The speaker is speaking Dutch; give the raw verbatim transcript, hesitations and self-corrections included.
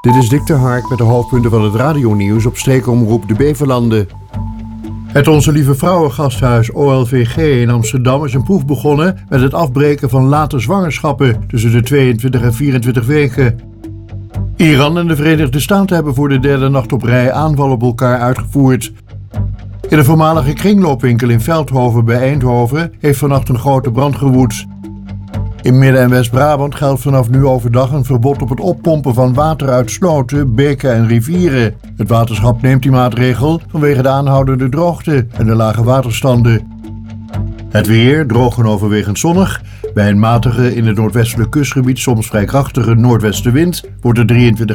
Dit is Dick de Hark met de hoofdpunten van het radionieuws op streekomroep De Beverlanden. Het Onze Lieve Vrouwengasthuis O L V G in Amsterdam is een proef begonnen met het afbreken van late zwangerschappen tussen de tweeëntwintig en vierentwintig weken. Iran en de Verenigde Staten hebben voor de derde nacht op rij aanvallen op elkaar uitgevoerd. In de voormalige kringloopwinkel in Veldhoven bij Eindhoven heeft vannacht een grote brand gewoed. In Midden- en West-Brabant geldt vanaf nu overdag een verbod op het oppompen van water uit sloten, beken en rivieren. Het waterschap neemt die maatregel vanwege de aanhoudende droogte en de lage waterstanden. Het weer, droog en overwegend zonnig. Bij een matige in het noordwestelijk kustgebied soms vrij krachtige noordwestenwind wordt het drieëntwintig